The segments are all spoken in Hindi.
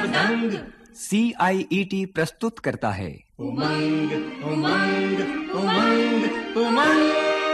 दंग। CIET प्रस्तुत करता है उमंग उमंग उमंग उमंग।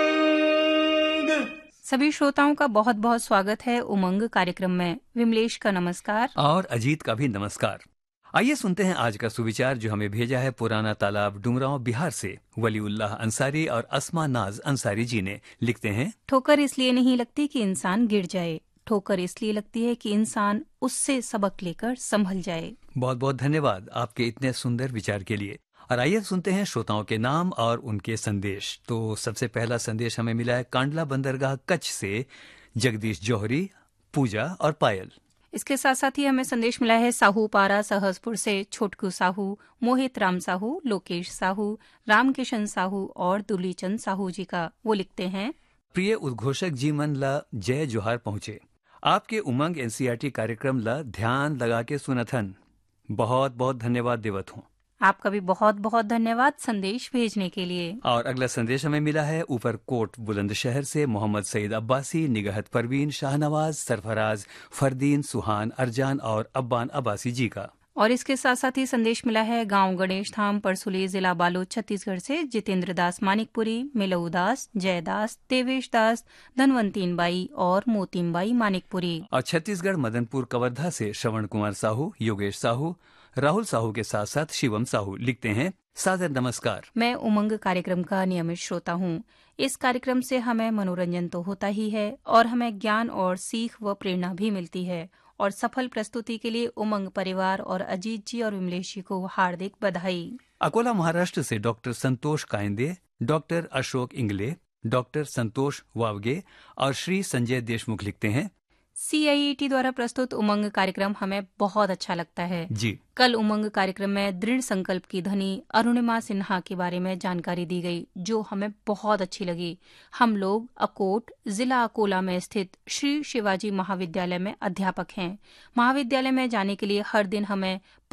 सभी श्रोताओं का बहुत बहुत स्वागत है उमंग कार्यक्रम में। विमलेश का नमस्कार और अजीत का भी नमस्कार। आइए सुनते हैं आज का सुविचार जो हमें भेजा है पुराना तालाब डुमरांव बिहार से वलीउल्लाह अंसारी और अस्मा नाज अंसारी जी ने। लिखते हैं, ठोकर इसलिए नहीं लगती कि इंसान गिर जाए, ठोकर इसलिए लगती है कि इंसान उससे सबक लेकर संभल जाए। बहुत बहुत धन्यवाद आपके इतने सुंदर विचार के लिए। और आइए सुनते हैं श्रोताओं के नाम और उनके संदेश। तो सबसे पहला संदेश हमें मिला है कांडला बंदरगाह कच्छ से जगदीश जौहरी, पूजा और पायल। इसके साथ साथ ही हमें संदेश मिला है साहू पारा सहसपुर से छोटकू साहू, मोहित राम साहू, लोकेश साहू, रामकिशन साहू और दुलीचंद साहू जी का। वो लिखते हैं, प्रिय उद्घोषक जी मन ला जय जोहार पहुंचे। आपके उमंग NCERT कार्यक्रम ला ध्यान लगा के सुनथन। बहुत बहुत धन्यवाद देवत हूँ। आपका भी बहुत बहुत धन्यवाद संदेश भेजने के लिए। और अगला संदेश हमें मिला है ऊपरकोट बुलंदशहर से मोहम्मद सईद अब्बासी, निगहत परवीन, शाहनवाज, सरफराज, फरदीन, सुहान, अरजान और अब्बान अब्बासी जी का। और इसके साथ साथ ही संदेश मिला है गांव गणेश धाम परसुली, जिला बालोद, छत्तीसगढ़ से जितेंद्र दास मानिकपुरी, मिलऊ दास, जयदास, देवेश दास, धनवंतीन बाई और मोतीम बाई मानिकपुरी। और छत्तीसगढ़ मदनपुर कवर्धा से श्रवण कुमार साहू, योगेश साहू, राहुल साहू के साथ साथ शिवम साहू लिखते हैं, सादर नमस्कार। मैं उमंग कार्यक्रम का नियमित श्रोता हूँ। इस कार्यक्रम से हमें मनोरंजन तो होता ही है और हमें ज्ञान और सीख व प्रेरणा भी मिलती है। और सफल प्रस्तुति के लिए उमंग परिवार और अजीत जी और विमलेश जी को हार्दिक बधाई। अकोला महाराष्ट्र से डॉक्टर संतोष कायंदे, डॉक्टर अशोक इंगले, डॉक्टर संतोष वावगे और श्री संजय देशमुख लिखते हैं, CIET द्वारा प्रस्तुत उमंग कार्यक्रम हमें बहुत अच्छा लगता है जी। कल उमंग कार्यक्रम में दृढ़ संकल्प की धनी अरुणिमा सिन्हा के बारे में जानकारी दी गई जो हमें बहुत अच्छी लगी। हम लोग अकोट, जिला अकोला में स्थित श्री शिवाजी महाविद्यालय में अध्यापक हैं। महाविद्यालय में जाने के लिए हर दिन हमें